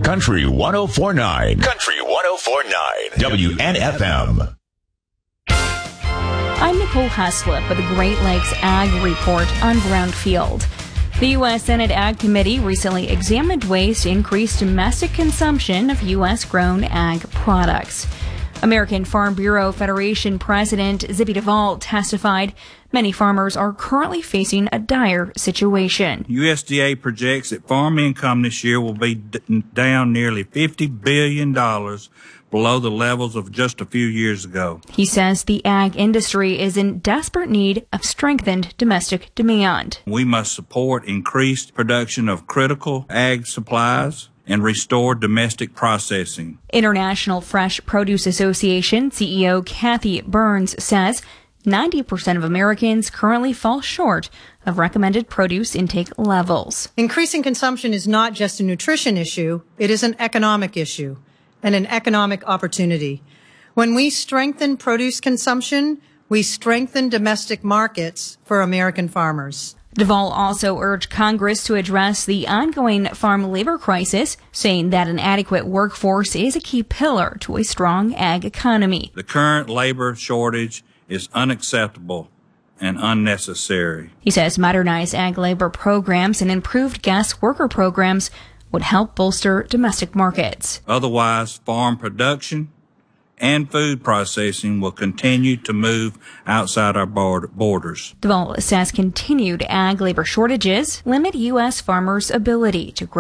Country 104.9. Country 104.9. WNFM. I'm Nicole Haslip with the Great Lakes Ag Report on Brownfield. The U.S. Senate Ag Committee recently examined ways to increase domestic consumption of U.S.-grown ag products. American Farm Bureau Federation President Zippy Duvall testified many farmers are currently facing a dire situation. USDA projects that farm income this year will be down nearly $50 billion below the levels of just a few years ago. He says the ag industry is in desperate need of strengthened domestic demand. We must support increased production of critical ag supplies and restore domestic processing. International Fresh Produce Association CEO Kathy Burns says 90% of Americans currently fall short of recommended produce intake levels. Increasing consumption is not just a nutrition issue, it is an economic issue and an economic opportunity. When we strengthen produce consumption, we strengthen domestic markets for American farmers. Duvall also urged Congress to address the ongoing farm labor crisis, saying that an adequate workforce is a key pillar to a strong ag economy. The current labor shortage is unacceptable and unnecessary. He says modernized ag labor programs and improved guest worker programs would help bolster domestic markets. Otherwise, farm production and food processing will continue to move outside our borders. Duvall says continued ag labor shortages limit U.S. farmers' ability to grow